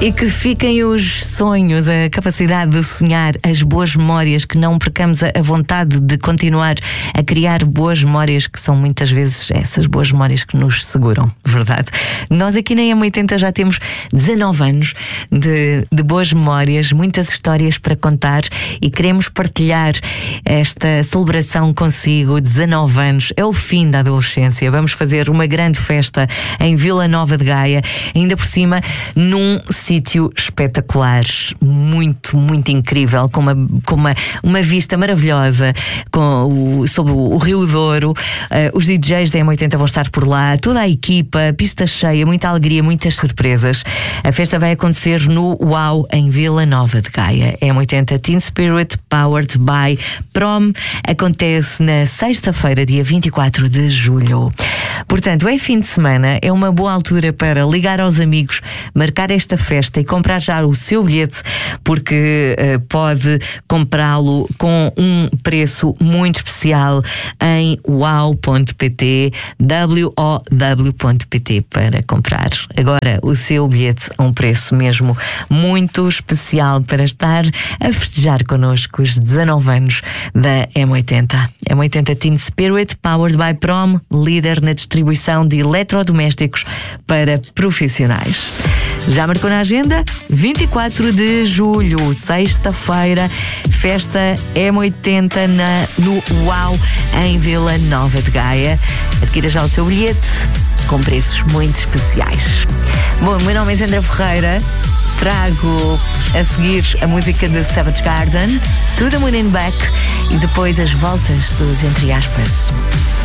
E que fiquem os sonhos, a capacidade de sonhar, as boas memórias, que não percamos a vontade de continuar a criar boas memórias, que são muitas vezes essas boas memórias que nos seguram, verdade? Nós aqui na M80 já temos 19 anos de boas memórias, muitas histórias para contar e queremos partilhar esta celebração consigo. 19 anos, é o fim da adolescência. Vamos fazer uma grande festa em Vila Nova de Gaia, ainda por cima num sítio espetacular, muito, muito incrível, com uma vista maravilhosa sobre o Rio Douro. Os DJs da M80 vão estar por lá, toda a equipa, pista cheia, muita alegria, muitas surpresas. A festa vai acontecer no UAU em Vila Nova de Gaia. M80 Teen Spirit Powered by Prom acontece na sexta-feira, dia 24 de julho. Portanto, é fim de semana, é uma boa altura para ligar aos amigos, marcar esta festa e comprar já o seu bilhete, porque pode comprá-lo com um preço muito especial em wow.pt, wow.pt, para comprar agora o seu bilhete a um preço mesmo muito especial para estar a festejar connosco os 19 anos da M80. M80 Teen Spirit Powered by Prom, líder na distribuição de eletrodomésticos para profissionais. Já marcou na agenda? 24 de julho, sexta-feira, festa M80 no UAU em Vila Nova de Gaia. Adquira já o seu bilhete com preços muito especiais. Bom, meu nome é Sandra Ferreira. Trago a seguir a música de Savage Garden, To the Moon and Back, e depois as voltas dos Entre Aspas.